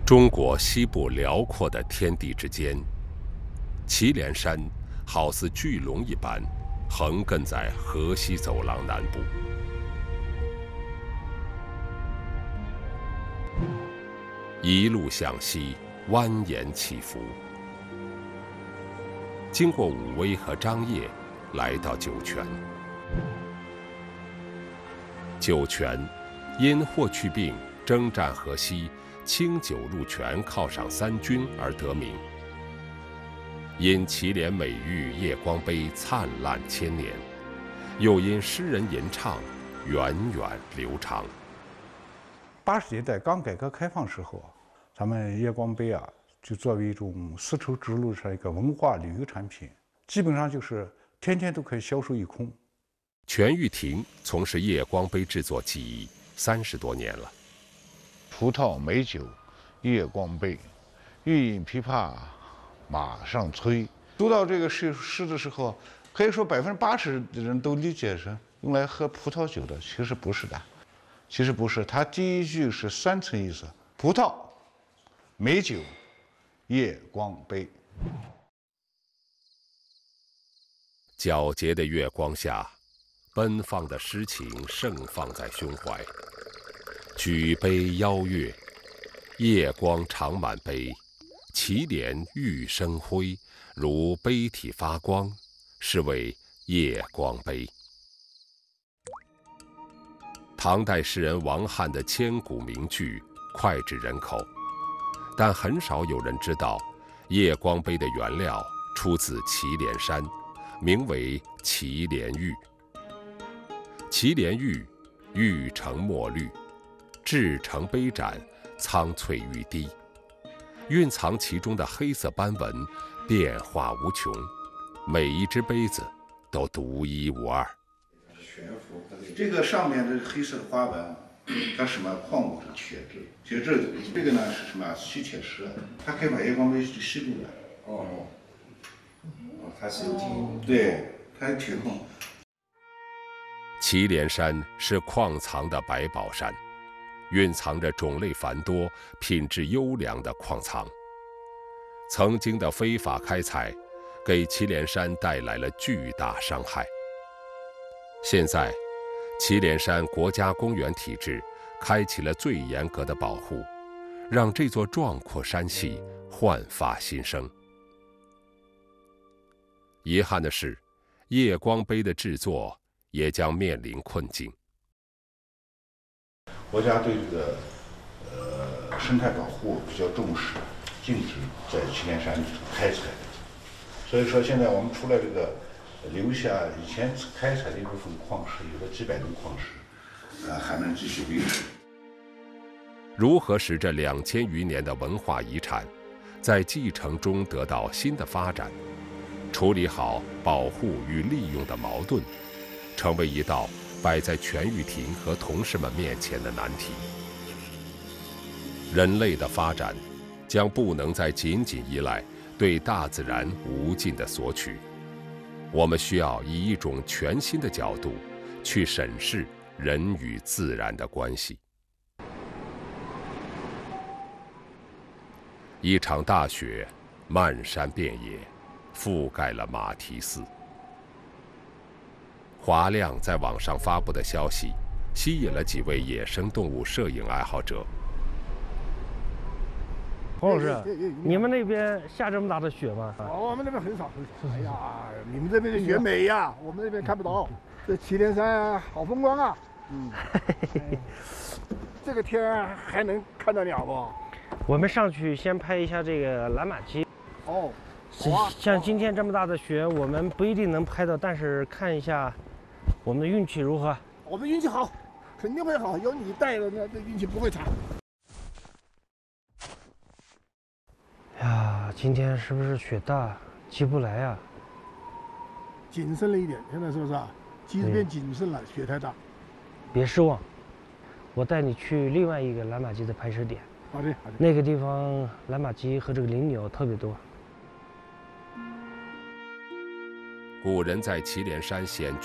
中国西部辽阔的天地之间，祁连山好似巨龙一般，横亘在河西走廊南部。一路向西，蜿蜒起伏。经过武威和张掖，来到酒泉。酒泉因霍去病征战河西，清酒入泉，犒赏三军而得名。因祁连美玉夜光杯灿烂千年，又因诗人吟唱源远流长。 80年代刚改革开放时候，咱们夜光杯就作为一种丝绸之路上一个文化旅游产品，基本上就是天天都可以销售一空。 全玉婷从事夜光杯制作技艺30多年了。 葡萄美酒，夜光杯，欲饮琵琶马上催。读到这个诗的时候，可以说80%的人都理解是用来喝葡萄酒的，其实不是的。其实不是，它第一句是3层意思：葡萄、美酒、夜光杯。 皎洁的月光下，奔放的诗情盛放在胸怀。举杯邀月，夜光长满杯，祁连玉生辉，如杯体发光，是为夜光杯。唐代诗人王翰的千古名句脍炙人口，但很少有人知道，夜光杯的原料出自祁连山，名为祁连玉。祁连玉，玉成墨绿，制成杯盏，苍翠欲滴，蕴藏其中的黑色斑纹，变化无穷，每一只杯子都独一无二。 这个上面的黑色的花纹，它什么矿物质？铁质。铁质这个呢是什么？吸铁石，它可以把夜光杯吸住的。 它是有铁。 对，它有铁矿。 祁连山是矿藏的百宝山，蕴藏着种类繁多、品质优良的矿藏。曾经的非法开采，给祁连山带来了巨大伤害。现在，祁连山国家公园体制开启了最严格的保护，让这座壮阔山系焕发新生。遗憾的是，夜光杯的制作也将面临困境。 国家对这个生态保护比较重视，禁止在祁连山开采。所以说，现在我们除了这个留下以前开采的一部分矿石，有了几百种矿石，还能继续维持。 如何使这2000余年的文化遗产，在继承中得到新的发展，处理好保护与利用的矛盾，成为一道摆在全玉婷和同事们面前的难题。人类的发展，将不能再仅仅依赖对大自然无尽的索取。我们需要以一种全新的角度去审视人与自然的关系。一场大雪漫山遍野，覆盖了马蹄寺。华亮在网上发布的消息，吸引了几位野生动物摄影爱好者。 洪老师，你们那边下这么大的雪吗？ 我们那边很少。哎呀，你们这边的雪美呀，我们那边看不到。这祁连山好风光啊！这个天还能看到鸟不？ 我们上去先拍一下这个蓝马鸡。 哦， 像今天这么大的雪，我们不一定能拍到，但是看一下我们的运气如何。 我们运气好，肯定会好。有你带的，那这运气不会差。 呀，今天是不是雪大，起不来呀？ 谨慎了一点，现在是不是啊？鸡子变谨慎了，雪太大。 别失望，我带你去另外一个蓝马鸡的拍摄点。 好的，好的。 那个地方蓝马鸡和这个林鸟特别多。 古人在祁连山显